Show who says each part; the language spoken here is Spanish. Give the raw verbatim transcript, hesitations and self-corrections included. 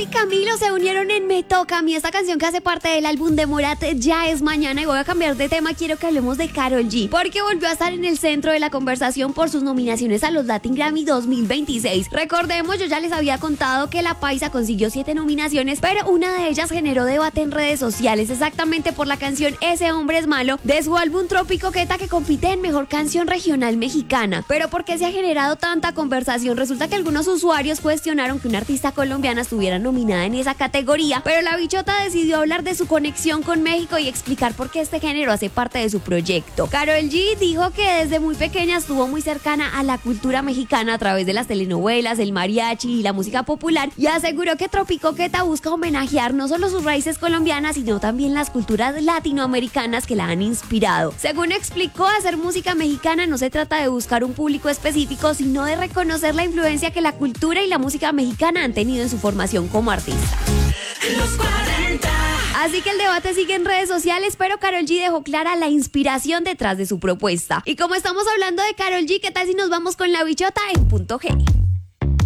Speaker 1: y Camilo se unieron en Me Toca a mí, esta canción que hace parte del álbum de Morat, Ya es Mañana. Y voy a cambiar de tema, quiero que hablemos de Karol G, porque volvió a estar en el centro de la conversación por sus nominaciones a los Latin Grammy dos mil veintiséis. Recordemos, yo ya les había contado que la paisa consiguió siete nominaciones, pero una de ellas generó debate en redes sociales, exactamente por la canción Ese Hombre es Malo, de su álbum Tropicoqueta, que compite en Mejor Canción Regional Mexicana. Pero ¿por qué se ha generado tanta conversación? Resulta que algunos usuarios cuestionaron que una artista colombiana estuviera nominada en esa categoría, pero la bichota decidió hablar de su conexión con México y explicar por qué este género hace parte de su proyecto. Karol G dijo que desde muy pequeña estuvo muy cercana a la cultura mexicana a través de las telenovelas, el mariachi y la música popular, y aseguró que Tropicoqueta busca homenajear no solo sus raíces colombianas, sino también las culturas latinoamericanas que la han inspirado. Según explicó, hacer música mexicana no se trata de buscar un público específico, sino de reconocer la influencia que la cultura y la música mexicana han tenido en su formación como artista.
Speaker 2: Los cuarenta.
Speaker 1: Así que el debate sigue en redes sociales, pero Karol G dejó clara la inspiración detrás de su propuesta. Y como estamos hablando de Karol G, ¿qué tal si nos vamos con la bichota en punto G?